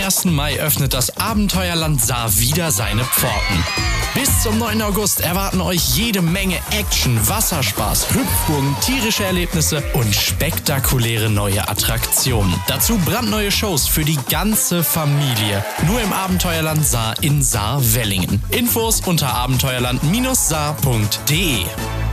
1. Mai öffnet das Abenteuerland Saar wieder seine Pforten. Bis zum 9. August erwarten euch jede Menge Action, Wasserspaß, Hüpfburgen, tierische Erlebnisse und spektakuläre neue Attraktionen. Dazu brandneue Shows für die ganze Familie. Nur im Abenteuerland Saar in Saar-Wellingen. Infos unter abenteuerland-saar.de.